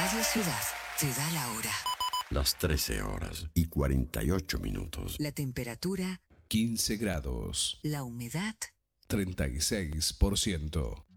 Radio Ciudad te da la hora. Las 13 horas y 48 minutos. La temperatura 15 grados. La humedad 36%.